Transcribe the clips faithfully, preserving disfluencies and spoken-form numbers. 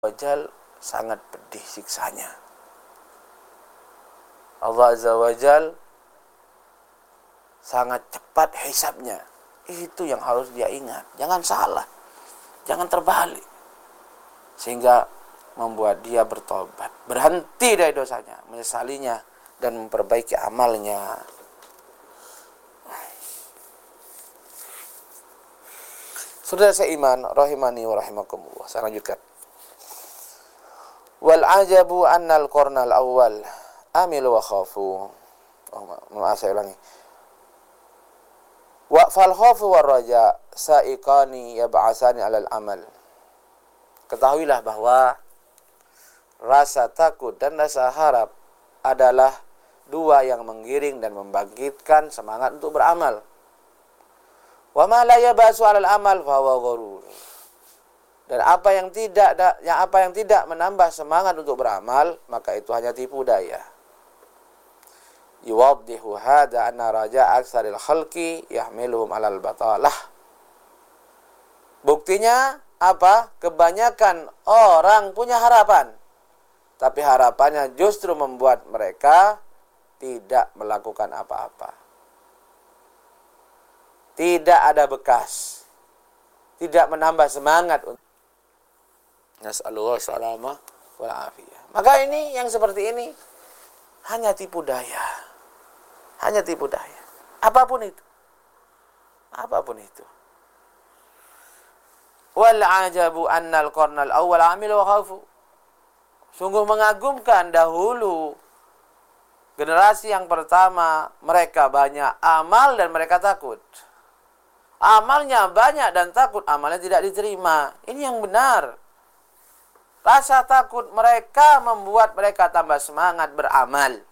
Wajal sangat pedih siksanya. Allah Azza wa Jal sangat cepat hisabnya. Itu yang harus dia ingat. Jangan salah. Jangan terbalik. Sehingga membuat dia bertobat. Berhenti dari dosanya. Menyesalinya. Dan memperbaiki amalnya. Saudara seiman, rahimani wa rahimakumullah. Saya lanjutkan. Wal ajabu annal qarnal awal amilu wa khafu. Oh, maaf saya ulangi. Wa fal khafu war raja sa'iqani yab'asani 'alal amal. Ketahuilah bahwa rasa takut dan rasa harap adalah dua yang menggiring dan membangkitkan semangat untuk beramal. Wa ma la yabasu 'alal amal fa huwa ghurur. Dan apa yang tidak yang apa yang tidak menambah semangat untuk beramal, maka itu hanya tipu daya. Yuwaddihu hadza anna raja aktsaril khalqi yahmiluhum 'alal batalah. Buktinya apa? Kebanyakan orang punya harapan, tapi harapannya justru membuat mereka tidak melakukan apa-apa. Tidak ada bekas. Tidak menambah semangat untuk Nas'alullah salamah wal afiyah. Maka ini yang seperti ini hanya tipu daya. Hanya tipu daya. Apapun itu. Apapun itu. Wal ajabu annal qarnal awwal amilu wa khafu. Sungguh mengagumkan dahulu generasi yang pertama, mereka banyak amal dan mereka takut. Amalnya banyak dan takut, amalnya tidak diterima. Ini yang benar. Rasa takut mereka membuat mereka tambah semangat beramal.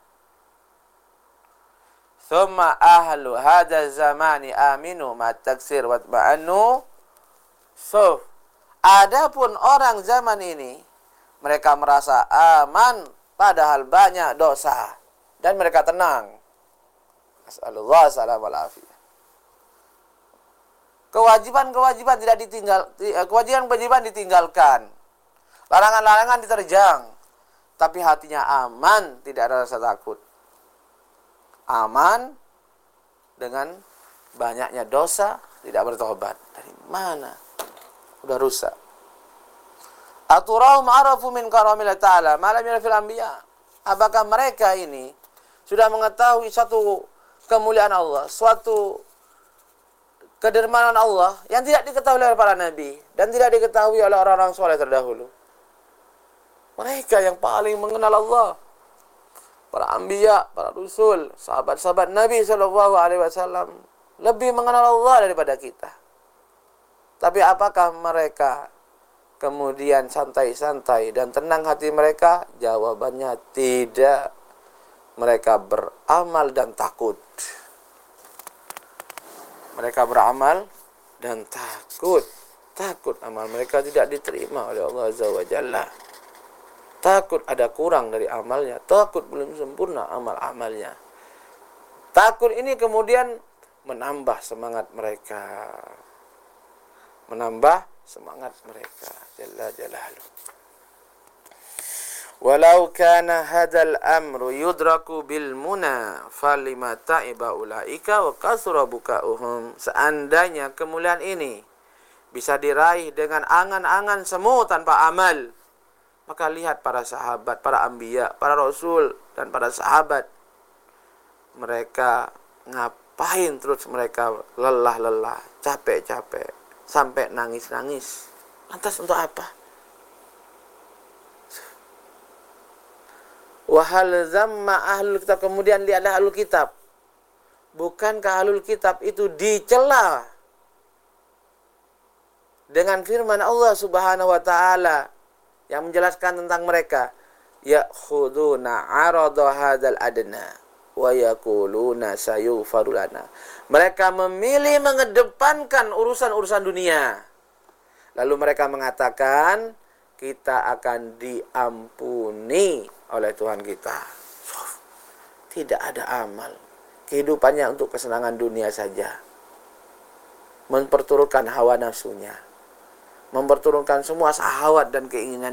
Thumma ahlu hadha zamani aminu ma taksir wa tma'annu. So, adapun orang zaman ini, mereka merasa aman padahal banyak dosa. Dan mereka tenang. As'alullah salam wal afiyah. Kewajiban-kewajiban tidak ditinggal, kewajiban-kewajiban ditinggalkan. Larangan-larangan diterjang, tapi hatinya aman, tidak ada rasa takut. Aman dengan banyaknya dosa, tidak bertobat. Dari mana? Udah rusak. Aturahum arafu min karamillah ta'ala ma lam yarfil anbiya. Apakah mereka ini sudah mengetahui satu kemuliaan Allah, suatu kedermawanan Allah yang tidak diketahui oleh para nabi dan tidak diketahui oleh orang-orang soleh terdahulu? Mereka yang paling mengenal Allah, para anbiya, para rasul, sahabat-sahabat Nabi shallallahu alaihi wasallam lebih mengenal Allah daripada kita. Tapi apakah mereka kemudian santai-santai dan tenang hati mereka? Jawabannya tidak. Mereka beramal dan takut. Mereka beramal dan takut. Takut amal mereka tidak diterima oleh Allah Azza wa Jalla. Takut ada kurang dari amalnya. Takut belum sempurna amal-amalnya. Takut ini kemudian menambah semangat mereka. Menambah semangat mereka. Jalla jalaluh. Walau kana hadzal amru yudraku bil muna falima ta'iba ulaika wa kasura buka'uhum. Seandainya kemuliaan ini bisa diraih dengan angan-angan semu tanpa amal, maka lihat para sahabat, para anbiya, para rasul, dan para sahabat. Mereka ngapain terus mereka lelah-lelah, capek-capek, sampai nangis-nangis. Lantas untuk apa? Wahal zamma ahlul kitab. Kemudian lihatlah ahlul kitab. Bukankah ahlul kitab itu dicela dengan firman Allah subhanahu wa ta'ala yang menjelaskan tentang mereka, ya'khuduna 'arada hadzal adna wa yaquluna sayughfaru lana. Mereka memilih mengedepankan urusan-urusan dunia. Lalu mereka mengatakan, kita akan diampuni oleh Tuhan kita. Tidak ada amal. Kehidupannya untuk kesenangan dunia saja. Memperturutkan hawa nafsunya. Memperturunkan semua syahwat dan keinginan